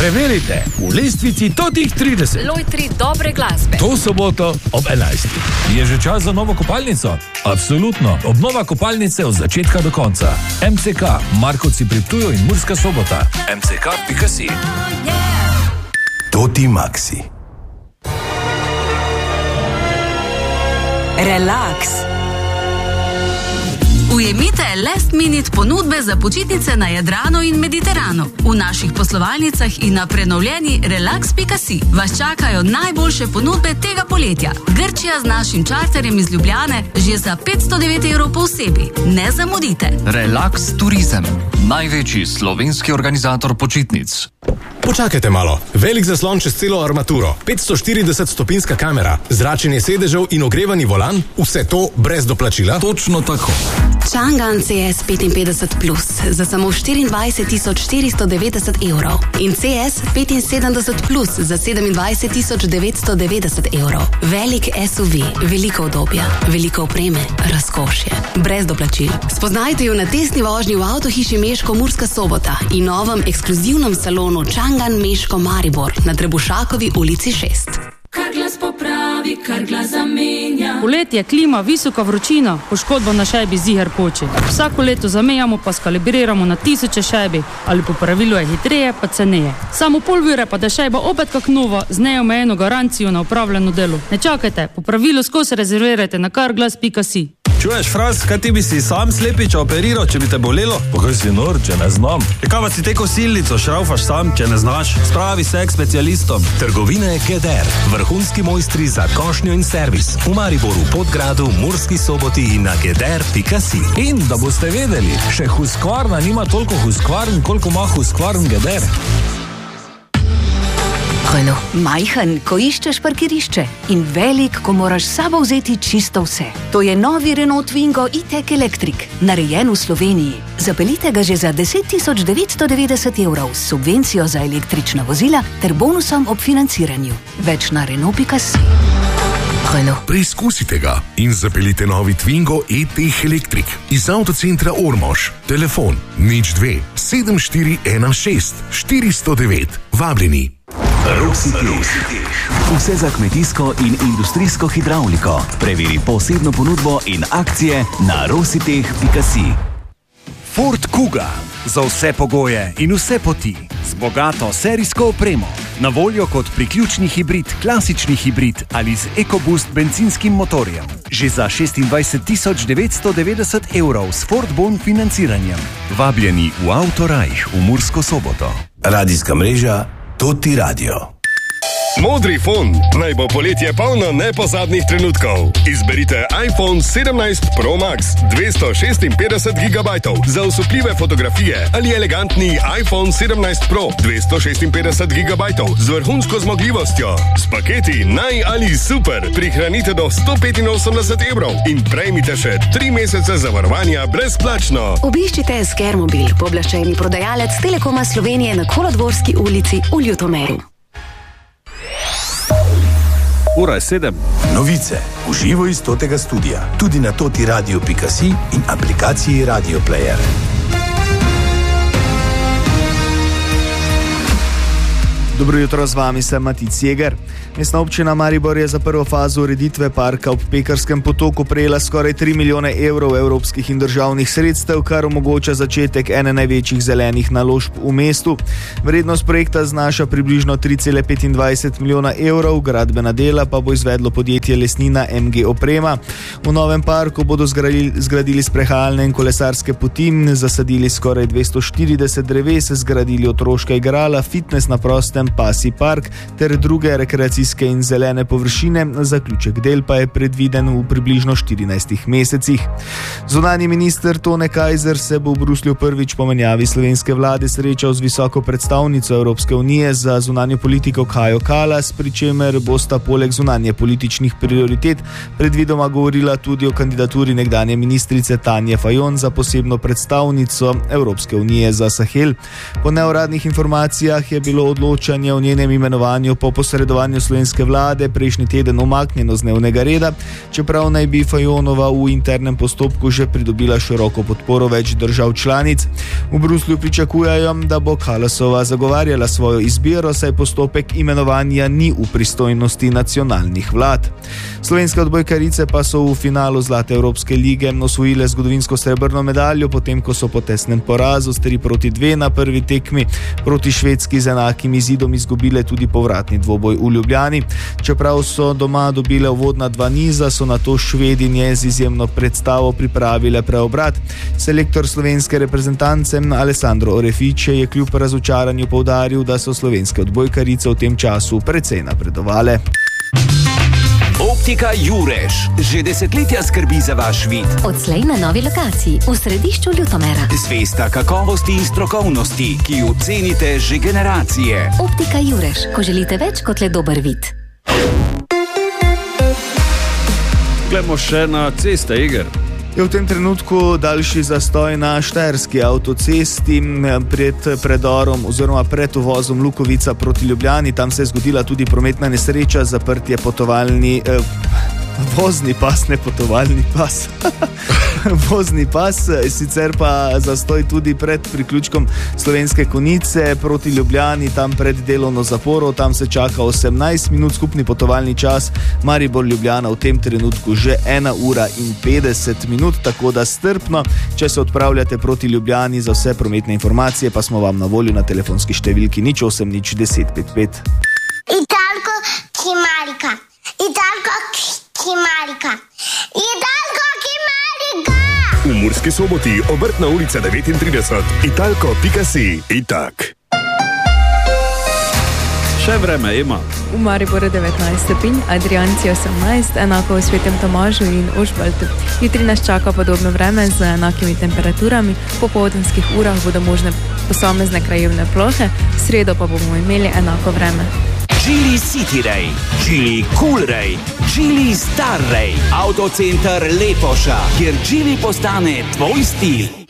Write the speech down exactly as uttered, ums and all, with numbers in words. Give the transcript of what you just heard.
Preverite v lestvici totih trideset. Lojtri dobre glasbe. To soboto ob enajstih. Je že čas za novo kopalnico? Absolutno. Obnova kopalnice od začetka do konca. M C K, Markovci pri Ptuju in Murska Sobota. M C K pika si. Toti Maxi. Relax. Ujemite last minute ponudbe za počitnice na Jadranu in Mediteranu. V naših poslovalnicah in na prenovljeni relax pika si vas čakajo najboljše ponudbe tega poletja. Grčija z našim čarterjem iz Ljubljane že za petsto devet evrov po osebi. Ne zamudite. Relax Turizem, največji slovenski organizator počitnic. Počakajte malo. Velik zaslon čez celo armaturo, petsto štirideset stopinska kamera, zračenje sedežev in ogrevani volan, vse to brez doplačila? Točno tako. Chang'an C S petinpetdeset plus za samo štiriindvajset tisoč štiristo devetdeset evrov in C S petinsedemdeset plus za sedemindvajset tisoč devetsto devetdeset evrov. Velik S U V, veliko udobja, veliko opreme, razkošje, brez doplačil. Spoznajte jo na testni vožnji v avtohiši Meško Murska Sobota in novem ekskluzivnem salonu Chang'an Meško Maribor na Trebušakovi ulici šest. Kar glas popravi, kar glas zamenja. Poletje, klima, visoka vročina, poškodba na šajbi ziher poči. Vsako leto zamenjamo pa skalibriramo na tisoče šajbi, ali po pravilu je hitreje pa ceneje. Samo pol ure pa da šajba opet kak nova z neomejeno garancijo na upravljeno delo. Ne čakajte, po pravilu skozi rezervirajte na karglas pika si. Čuješ, Fras, kaj ti bi si sam slepiča operiral, če bi te bolelo? Pa kaj si nor, če ne znam? Kaj pa si te kosilnico šraufaš sam, če ne znaš? Spravi se k specialistom. Trgovine Geder, vrhunski mojstri za košnjo in servis. V Mariboru, Podgradu, Murski Soboti in na geder pika si. In da boste vedeli, še Husqvarna nima toliko Husqvarn, koliko ima Husqvarn Geder. Majhen, ko iščeš parkirišče in velik, ko moraš s sabo vzeti čisto vse. To je novi Renault Twingo e-tech Electric, narejen v Sloveniji. Zapeljite ga že za deset tisoč devetsto devetdeset evrov s subvencijo za električna vozila ter bonusom ob financiranju. Več na Renault pika si. Preizkusite ga in zapeljite novi Twingo e-tech Electric iz avtocentra Ormož. Telefon nič dve sedem štiri ena šest štiristo devet. Vabljeni. Rositeh. Vse za kmetijsko in industrijsko hidravliko. Preveri posebno ponudbo in akcije na rositeh pika si. Ford Kuga. Za vse pogoje in vse poti. Z bogato serijsko opremo. Na voljo kot priključni hibrid, klasični hibrid ali z EcoBoost benzinskim motorjem. Že za šestindvajset tisoč devetsto devetdeset evrov s Ford Bon financiranjem. Vabljeni v Autorajh v Mursko Soboto. Radijska mreža Toti Radio. Modri fon, naj bo poletje polno nepozadnih trenutkov. Izberite iPhone sedemnajst Pro Max dvesto šestinpetdeset gigabajtov za osupljive fotografije ali elegantni iPhone sedemnajst Pro dvesto šestinpetdeset gigabajtov z vrhunsko zmogljivostjo. S paketi naj ali super prihranite do sto petinosemdeset evrov in prejmite še tri mesece zavarovanja brezplačno. Obiščite Skermobil, pooblaščeni prodajalec Telekoma Slovenije na Kolodvorski ulici v Ljutomeru. Ura je sedem. Novice v živo iz Totega studia. Tudi na toti radio pika si in aplikaciji Radio Player. Dobro jutro, z vami sem Matic Jeger. Mestna občina Maribor je za prvo fazo ureditve parka ob Pekarskem potoku prejela skoraj tri milijone evrov evropskih in državnih sredstev, kar omogoča začetek ene največjih zelenih naložb v mestu. Vrednost projekta znaša približno tri cele petindvajset milijona evrov, gradbena dela pa bo izvedlo podjetje Lesnina M G Oprema. V novem parku bodo zgradili, zgradili sprehajalne in kolesarske poti, zasadili skoraj dvesto štirideset dreves, zgradili otroška igrala, fitness na prostem, pasji park ter druge rekreacijske in zelene površine. Zaključek del pa je predviden v približno štirinajstih mesecih. Zunanji minister Tone Kajzer se bo v Bruslju prvič po menjavi slovenske vlade srečal z visoko predstavnico Evropske unije za zunanjo politiko Kajo Kallas, pri čemer bosta poleg zunanje političnih prioritet predvidoma govorila tudi o kandidaturi nekdanje ministrice Tanje Fajon za posebno predstavnico Evropske unije za Sahel. Po neuradnih informacijah je bilo odločanje odločanje o njenem imenovanju po posredovanju slovenske vlade prejšnji teden umaknjeno z dnevnega reda, čeprav naj bi Fajonova v internem postopku že pridobila široko podporo več držav članic. V Bruslju pričakujejo, da bo Kalasova zagovarjala svojo izbiro, saj postopek imenovanja ni v pristojnosti nacionalnih vlad. Slovenske odbojkarice pa so v finalu Zlate Evropske lige osvojile zgodovinsko srebrno medaljo, potem ko so po tesnem porazu s tri proti dve na prvi tekmi proti Švedski z enakim izidom izgubile tudi povratni dvoboj v Ljubljani. Čeprav so doma dobile uvodna dva niza, so na to Švedinje z izjemno predstavo pripravile preobrat. Selektor slovenske reprezentance Alessandro Orefice je kljub razočaranju poudaril, da so slovenske odbojkarice v tem času precej napredovale. Optika Jureš že desetletja skrbi za vaš vid. Odslej na novi lokaciji v središču Ljutomera. Zvesta kakovosti in strokovnosti, ki jo cenite že generacije. Optika Jureš, ko želite več kot le dober vid. Glejmo še na ceste, Iger. Je v tem trenutku daljši zastoj na štajerski avtocesti pred predorom oziroma pred uvozom Lukovica proti Ljubljani. Tam se je zgodila tudi prometna nesreča, zaprtje potovalni... Eh, vozni pas, ne potovalni pas. Vozni pas, sicer pa zastoj tudi pred priključkom Slovenske Konjice proti Ljubljani, tam pred delovno zaporo, tam se čaka osemnajst minut, skupni potovalni čas Maribor-Ljubljana v tem trenutku že ena ura in petdeset minut, tako da strpno, če se odpravljate proti Ljubljani. Za vse prometne informacije pa smo vam na voljo na telefonski številki nič osem nič deset pet pet. Italko Kimarika, Italko Kimarika, Italko Kimarika. V Murski Soboti, Obrtna ulica devetintrideset, italko pika si, itak. Še vreme ima. V Mariboru devetnajst stopinj, Adrianci osemnajst, enako v Svetem Tomažu in Ošbaltu. Jutri nas čaka podobno vreme z enakimi temperaturami, v popoldanskih urah bodo možne posamezne krajevne plohe, v sredo pa bomo imeli enako vreme. Geely City Ray, Geely Cool Ray, Geely Star Ray, Autocenter Lepoša, kjer Geely postane tvoj stil.